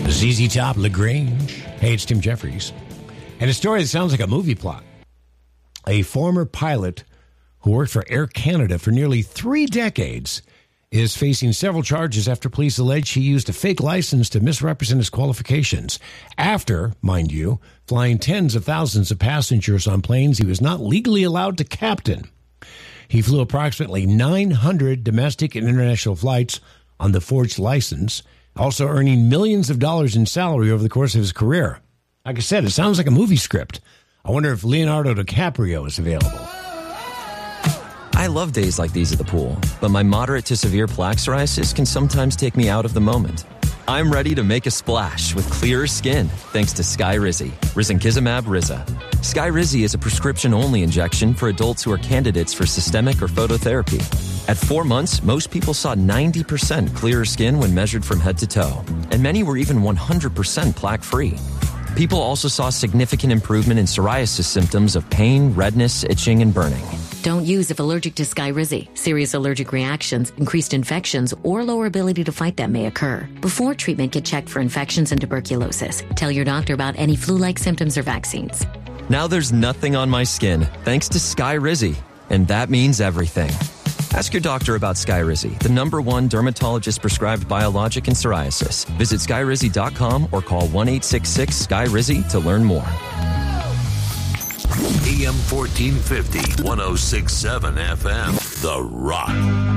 ZZ Top, LaGrange. Hey, it's Tim Jeffries. And a story that sounds like a movie plot. A former pilot who worked for Air Canada for nearly 3 decades is facing several charges after police allege he used a fake license to misrepresent his qualifications. After, mind you, flying tens of thousands of passengers on planes he was not legally allowed to captain. He flew approximately 900 domestic and international flights on the forged license, also earning millions of dollars in salary over the course of his career. Like I said, it sounds like a movie script. I wonder if Leonardo DiCaprio is available. I love days like these at the pool, but my moderate to severe plaque psoriasis can sometimes take me out of the moment. I'm ready to make a splash with clearer skin thanks to Skyrizi, risankizumab Riza. Skyrizi is a prescription-only injection for adults who are candidates for systemic or phototherapy. At 4 months, most people saw 90% clearer skin when measured from head to toe, and many were even 100% plaque-free. People also saw significant improvement in psoriasis symptoms of pain, redness, itching, and burning. Don't use if allergic to Skyrizi. Serious allergic reactions, increased infections, or lower ability to fight them may occur. Before treatment, get checked for infections and tuberculosis. Tell your doctor about any flu-like symptoms or vaccines. Now there's nothing on my skin thanks to Skyrizi, and that means everything. Ask your doctor about Skyrizi, the #1 dermatologist-prescribed biologic in psoriasis. Visit Skyrizi.com or call 1-866-SKY-RIZI to learn more. AM 1450, 106.7 FM, The Rock.